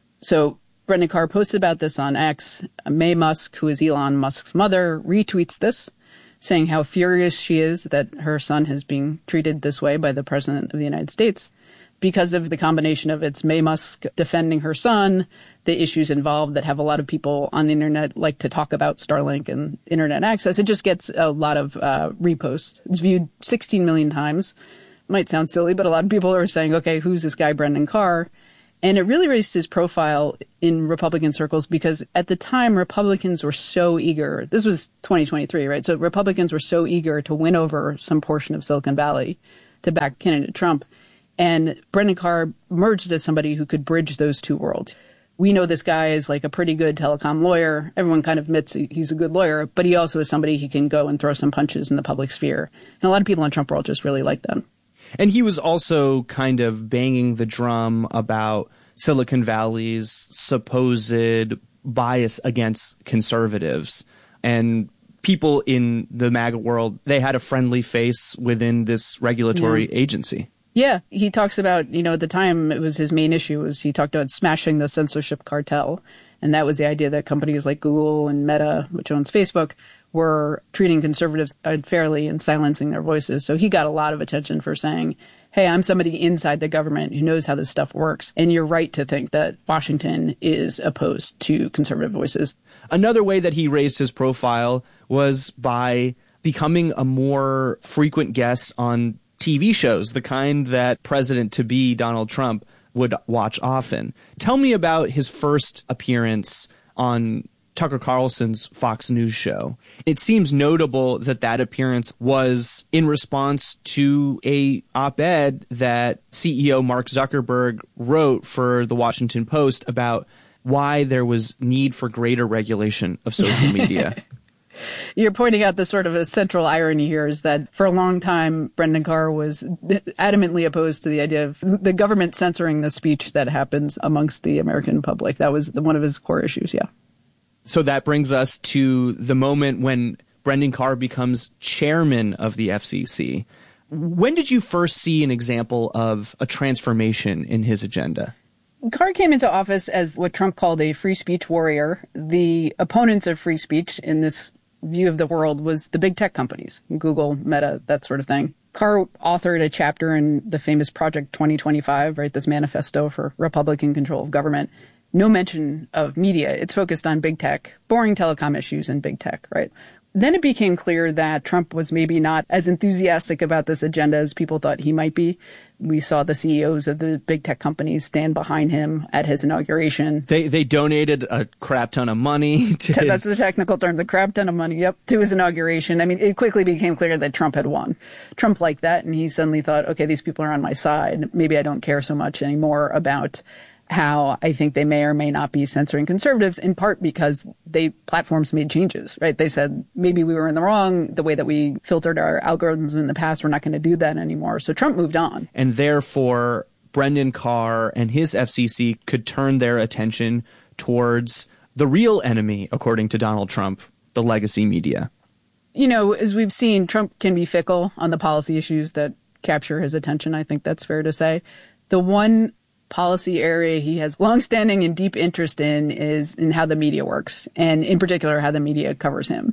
So Brendan Carr posted about this on X. Mae Musk, who is Elon Musk's mother, retweets this, saying how furious she is that her son is being treated this way by the president of the United States, because of the combination of it's Mae Musk defending her son, the issues involved that have a lot of people on the internet like to talk about Starlink and internet access. It just gets a lot of uh, reposts. It's viewed sixteen million times. Might sound silly, but a lot of people are saying, okay, who's this guy Brendan Carr? And it really raised his profile in Republican circles because at the time, Republicans were so eager. This was twenty twenty-three, right? So Republicans were so eager to win over some portion of Silicon Valley to back candidate Trump. And Brendan Carr emerged as somebody who could bridge those two worlds. We know this guy is like a pretty good telecom lawyer. Everyone kind of admits he's a good lawyer, but he also is somebody who can go and throw some punches in the public sphere. And a lot of people in Trump world just really like them. And he was also kind of banging the drum about Silicon Valley's supposed bias against conservatives. And people in the MAGA world, they had a friendly face within this regulatory yeah. agency. Yeah, he talks about, you know, at the time it was his main issue was he talked about smashing the censorship cartel. And that was the idea that companies like Google and Meta, which owns Facebook, were treating conservatives unfairly and silencing their voices. So he got a lot of attention for saying, hey, I'm somebody inside the government who knows how this stuff works. And you're right to think that Washington is opposed to conservative voices. Another way that he raised his profile was by becoming a more frequent guest on T V shows, the kind that President-to-be Donald Trump would watch often. Tell me about his first appearance on Tucker Carlson's Fox News show. It seems notable that that appearance was in response to a op-ed that C E O Mark Zuckerberg wrote for the Washington Post about why there was need for greater regulation of social media. You're pointing out the sort of a central irony here is that for a long time, Brendan Carr was adamantly opposed to the idea of the government censoring the speech that happens amongst the American public. That was one of his core issues, yeah. So that brings us to the moment when Brendan Carr becomes chairman of the F C C. When did you first see an example of a transformation in his agenda? Carr came into office as what Trump called a free speech warrior. The opponents of free speech in this view of the world was the big tech companies, Google, Meta, that sort of thing. Carr authored a chapter in the famous Project twenty twenty-five, right, this manifesto for Republican control of government. No mention of media. It's focused on big tech, boring telecom issues and big tech, right? Then it became clear that Trump was maybe not as enthusiastic about this agenda as people thought he might be. We saw the C E Os of the big tech companies stand behind him at his inauguration. They they donated a crap ton of money to his... That's the technical term, the crap ton of money, yep, to his inauguration. I mean, it quickly became clear that Trump had won. Trump liked that, and he suddenly thought, okay, these people are on my side. Maybe I don't care so much anymore about how I think they may or may not be censoring conservatives, in part because they platforms made changes, right? They said, maybe we were in the wrong. The way that we filtered our algorithms in the past, we're not going to do that anymore. So Trump moved on. And therefore, Brendan Carr and his F C C could turn their attention towards the real enemy, according to Donald Trump, the legacy media. You know, as we've seen, Trump can be fickle on the policy issues that capture his attention. I think that's fair to say. The one policy area he has longstanding and deep interest in is in how the media works, and in particular how the media covers him.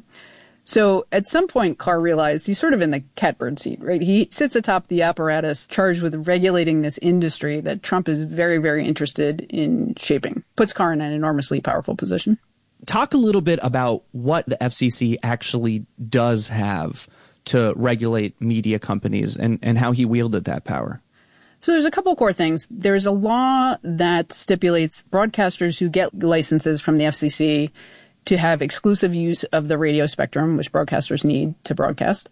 So at some point, Carr realized he's sort of in the catbird seat, right? He sits atop the apparatus charged with regulating this industry that Trump is very, very interested in shaping. Puts Carr in an enormously powerful position. Talk a little bit about what the F C C actually does have to regulate media companies and, and how he wielded that power. So there's a couple core things. There's a law that stipulates broadcasters who get licenses from the F C C to have exclusive use of the radio spectrum, which broadcasters need to broadcast.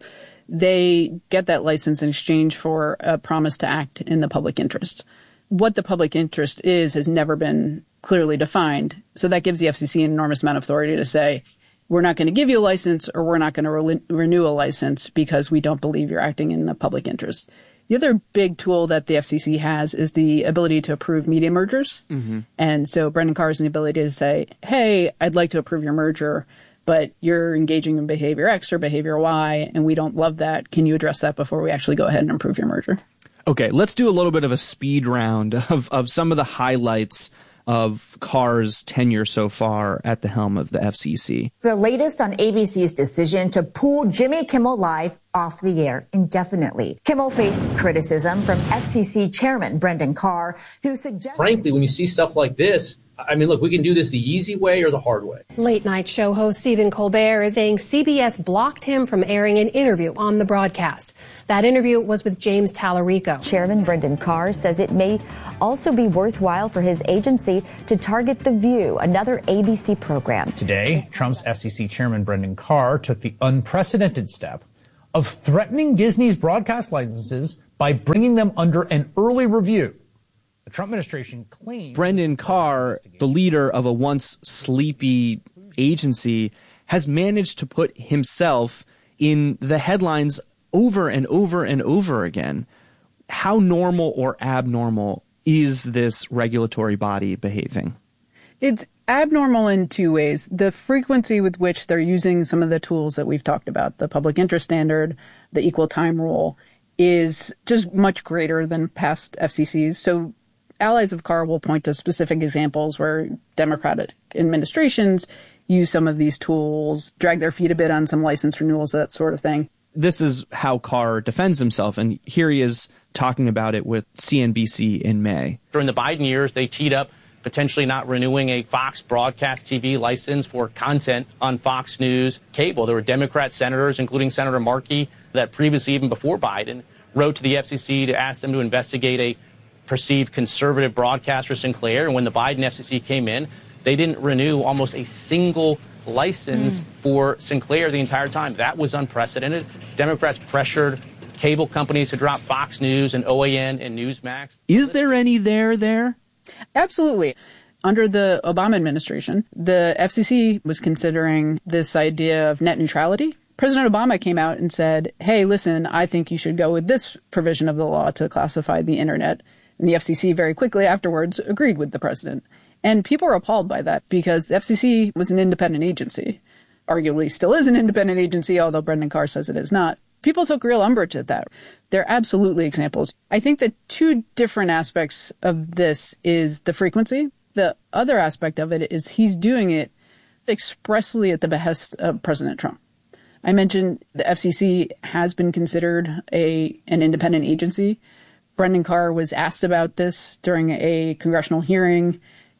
They get that license in exchange for a promise to act in the public interest. What the public interest is has never been clearly defined. So that gives the F C C an enormous amount of authority to say, we're not going to give you a license or we're not going to re- renew a license because we don't believe you're acting in the public interest. The other big tool that the F C C has is the ability to approve media mergers. Mm-hmm. And so Brendan Carr has the ability to say, hey, I'd like to approve your merger, but you're engaging in behavior X or behavior Y, and we don't love that. Can you address that before we actually go ahead and approve your merger? Okay, let's do a little bit of a speed round of, of some of the highlights of Carr's tenure so far at the helm of the F C C. The latest on A B C's decision to pull Jimmy Kimmel Live off the air indefinitely. Kimmel faced criticism from F C C Chairman Brendan Carr, who suggested... Frankly, when you see stuff like this, I mean, look, we can do this the easy way or the hard way. Late night show host Stephen Colbert is saying C B S blocked him from airing an interview on the broadcast. That interview was with James Tallarico. Chairman Brendan Carr says it may also be worthwhile for his agency to target The View, another A B C program. Today, Trump's F C C Chairman Brendan Carr took the unprecedented step of threatening Disney's broadcast licenses by bringing them under an early review. The Trump administration claimed... Brendan Carr, the leader of a once sleepy agency, has managed to put himself in the headlines over and over and over again. How normal or abnormal is this regulatory body behaving? It's abnormal in two ways. The frequency with which they're using some of the tools that we've talked about, the public interest standard, the equal time rule, is just much greater than past F C Cs. So allies of Carr will point to specific examples where Democratic administrations use some of these tools, drag their feet a bit on some license renewals, that sort of thing. This is how Carr defends himself, and here he is talking about it with C N B C in May. During the Biden years, they teed up potentially not renewing a Fox broadcast T V license for content on Fox News cable. There were Democrat senators, including Senator Markey, that previously, even before Biden, wrote to the F C C to ask them to investigate a perceived conservative broadcaster, Sinclair. And when the Biden F C C came in, they didn't renew almost a single license mm. for Sinclair the entire time. That was unprecedented. Democrats pressured cable companies to drop Fox News and O A N and Newsmax. Is there any there there? Absolutely. Under the Obama administration, the F C C was considering this idea of net neutrality. President Obama came out and said, hey, listen, I think you should go with this provision of the law to classify the internet. And the F C C very quickly afterwards agreed with the president. And people were appalled by that because the F C C was an independent agency, arguably still is an independent agency, although Brendan Carr says it is not. People took real umbrage at that. They're absolutely examples. I think the two different aspects of this is the frequency. The other aspect of it is he's doing it expressly at the behest of President Trump. I mentioned the F C C has been considered a an independent agency. Brendan Carr was asked about this during a congressional hearing,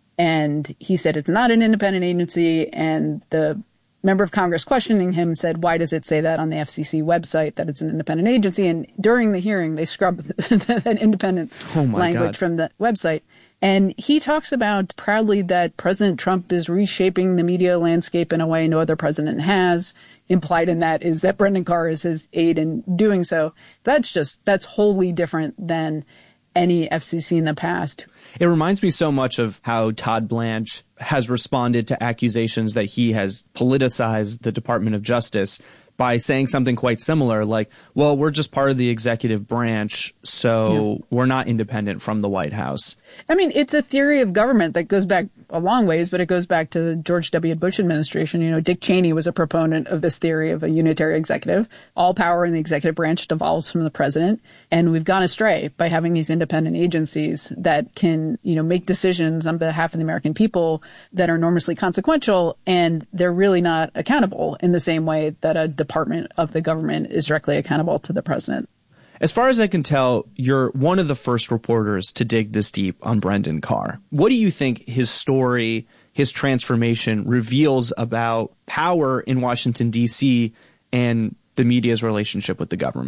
and he said it's not an independent agency, and the member of Congress questioning him said, why does it say that on the F C C website, that it's an independent agency? And during the hearing, they scrubbed that independent oh language God. from the website. And he talks about proudly that President Trump is reshaping the media landscape in a way no other president has. Implied in that is that Brendan Carr is his aide in doing so. That's just, that's wholly different than any F C C in the past. It reminds me so much of how Todd Blanche has responded to accusations that he has politicized the Department of Justice by saying something quite similar, like, well, we're just part of the executive branch, so yeah. we're not independent from the White House. I mean, it's a theory of government that goes back a long ways, but it goes back to the George W. Bush administration. You know, Dick Cheney was a proponent of this theory of a unitary executive. All power in the executive branch devolves from the president. And we've gone astray by having these independent agencies that can, you know, make decisions on behalf of the American people that are enormously consequential, and they're really not accountable in the same way that a department of the government is directly accountable to the president. As far as I can tell, you're one of the first reporters to dig this deep on Brendan Carr. What do you think his story, his transformation reveals about power in Washington, D C and the media's relationship with the government?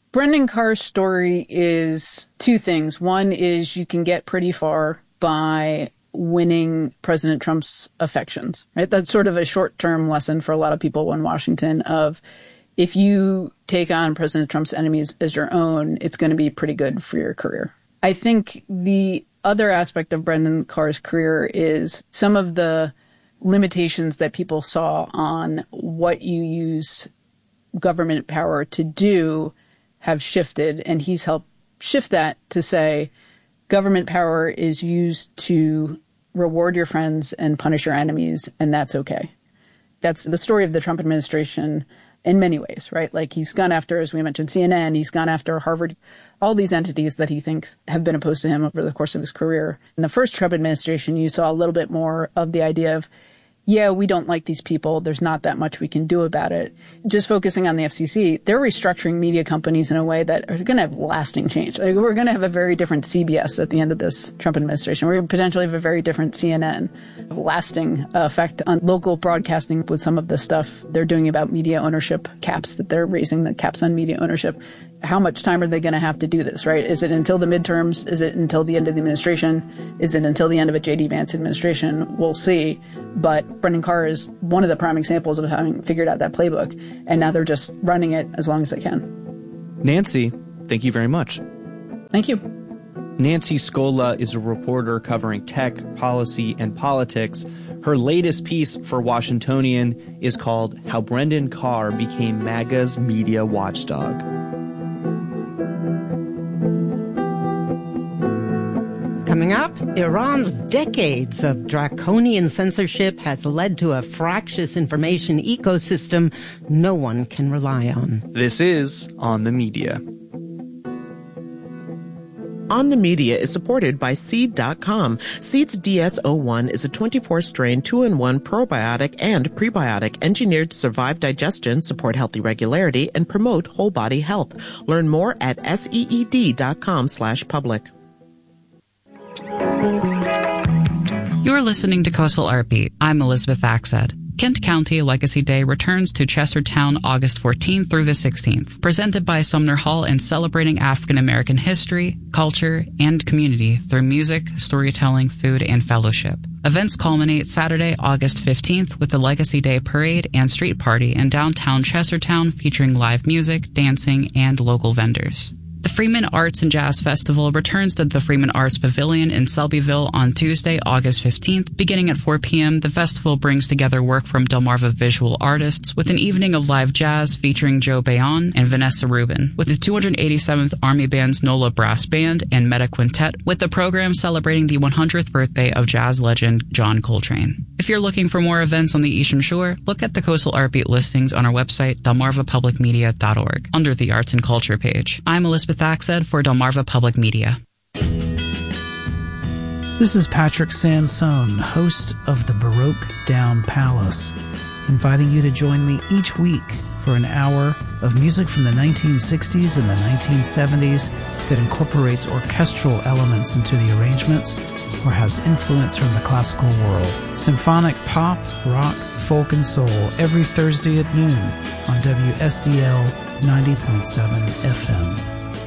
Brendan Carr's story is two things. One is you can get pretty far by winning President Trump's affections, right? That's sort of a short-term lesson for a lot of people in Washington of if you take on President Trump's enemies as your own, it's going to be pretty good for your career. I think the other aspect of Brendan Carr's career is some of the limitations that people saw on what you use government power to do have shifted, and he's helped shift that to say government power is used to reward your friends and punish your enemies, and that's okay. That's the story of the Trump administration in many ways, right? Like he's gone after, as we mentioned, C N N, he's gone after Harvard, all these entities that he thinks have been opposed to him over the course of his career. In the first Trump administration, you saw a little bit more of the idea of, yeah, we don't like these people. There's not that much we can do about it. Just focusing on the F C C, they're restructuring media companies in a way that are going to have lasting change. Like we're going to have a very different C B S at the end of this Trump administration. We're going to potentially have a very different C N N, lasting effect on local broadcasting with some of the stuff they're doing about media ownership caps, that they're raising the caps on media ownership. How much time are they going to have to do this, right? Is it until the midterms? Is it until the end of the administration? Is it until the end of a J D Vance administration? We'll see. But Brendan Carr is one of the prime examples of having figured out that playbook. And now they're just running it as long as they can. Nancy, thank you very much. Thank you. Nancy Scola is a reporter covering tech, policy, and politics. Her latest piece for Washingtonian is called How Brendan Carr Became MAGA's Media Watchdog. Coming up, Iran's decades of draconian censorship has led to a fractious information ecosystem no one can rely on. This is On the Media. On the Media is supported by Seed dot com. Seed's D S zero one is a twenty-four strain two in one probiotic and prebiotic engineered to survive digestion, support healthy regularity, and promote whole body health. Learn more at seed dot com slash public. You're listening to Coastal Artbeat. I'm Elizabeth Axed. Kent County Legacy Day returns to Chestertown August fourteenth through the sixteenth, presented by Sumner Hall and celebrating African American history, culture, and community through music, storytelling, food, and fellowship. Events culminate Saturday, August fifteenth with the Legacy Day Parade and Street Party in downtown Chestertown featuring live music, dancing, and local vendors. The Freeman Arts and Jazz Festival returns to the Freeman Arts Pavilion in Selbyville on Tuesday, August fifteenth. Beginning at four p.m., the festival brings together work from Delmarva visual artists with an evening of live jazz featuring Joe Bayon and Vanessa Rubin, with the two hundred eighty-seventh Army Band's NOLA Brass Band and Meta Quintet, with the program celebrating the one hundredth birthday of jazz legend John Coltrane. If you're looking for more events on the Eastern Shore, look at the Coastal Artbeat listings on our website, delmarva public media dot org, under the Arts and Culture page. I'm Elizabeth Axed for Delmarva Public Media. This is Patrick Sansone, host of the Baroque Down Palace, inviting you to join me each week for an hour of music from the nineteen sixties and the nineteen seventies that incorporates orchestral elements into the arrangements or has influence from the classical world. Symphonic pop, rock, folk, and soul every Thursday at noon on W S D L ninety point seven F M.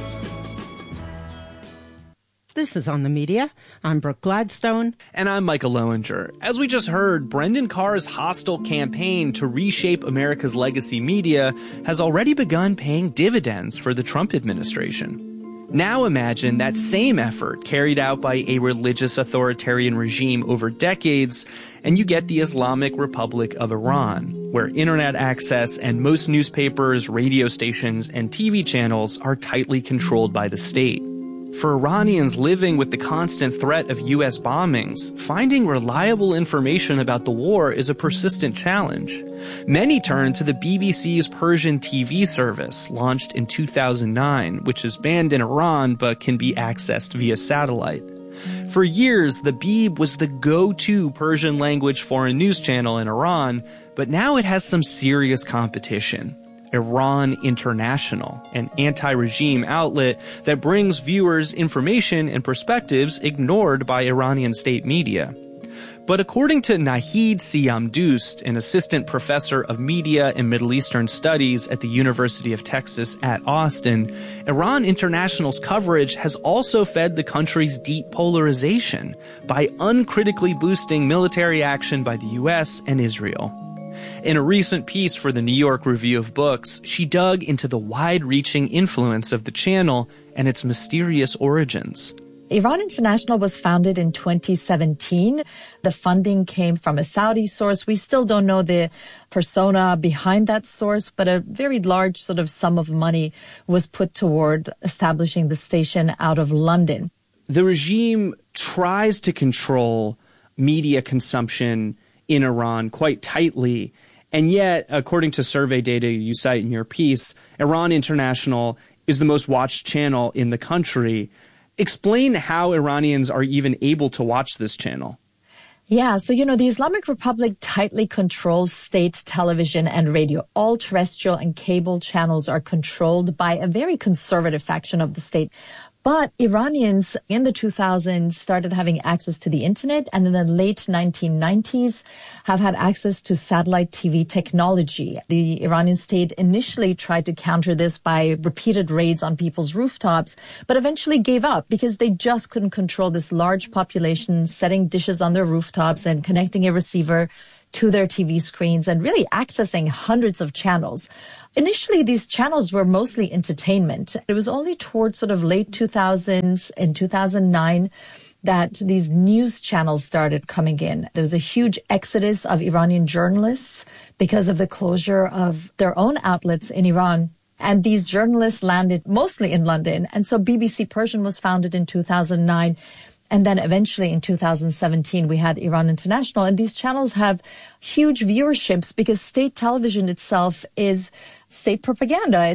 This is On the Media. I'm Brooke Gladstone. And I'm Michael Lowinger. As we just heard, Brendan Carr's hostile campaign to reshape America's legacy media has already begun paying dividends for the Trump administration. Now imagine that same effort carried out by a religious authoritarian regime over decades, and you get the Islamic Republic of Iran, where internet access and most newspapers, radio stations, and T V channels are tightly controlled by the state. For Iranians living with the constant threat of U S bombings, finding reliable information about the war is a persistent challenge. Many turn to the B B C's Persian T V service, launched in two thousand nine, which is banned in Iran but can be accessed via satellite. For years, the Beeb was the go-to Persian language foreign news channel in Iran, but now it has some serious competition. Iran International, an anti-regime outlet that brings viewers information and perspectives ignored by Iranian state media. But according to Nahid Siam Doost, an assistant professor of media and Middle Eastern studies at the University of Texas at Austin, Iran International's coverage has also fed the country's deep polarization by uncritically boosting military action by the U S and Israel. In a recent piece for the New York Review of Books, she dug into the wide-reaching influence of the channel and its mysterious origins. Iran International was founded in twenty seventeen. The funding came from a Saudi source. We still don't know the persona behind that source, but a very large sort of sum of money was put toward establishing the station out of London. The regime tries to control media consumption in Iran quite tightly, and yet, according to survey data you cite in your piece, Iran International is the most watched channel in the country. Explain how Iranians are even able to watch this channel. Yeah, so, you know, the Islamic Republic tightly controls state television and radio. All terrestrial and cable channels are controlled by a very conservative faction of the state. But Iranians in the two thousands started having access to the internet, and in the late nineteen nineties have had access to satellite T V technology. The Iranian state initially tried to counter this by repeated raids on people's rooftops, but eventually gave up because they just couldn't control this large population setting dishes on their rooftops and connecting a receiver to their T V screens and really accessing hundreds of channels. Initially, these channels were mostly entertainment. It was only towards sort of late two thousands and two thousand nine that these news channels started coming in. There was a huge exodus of Iranian journalists because of the closure of their own outlets in Iran. And these journalists landed mostly in London. And so B B C Persian was founded in two thousand nine. And then eventually in two thousand seventeen, we had Iran International. And these channels have huge viewerships because state television itself is state propaganda.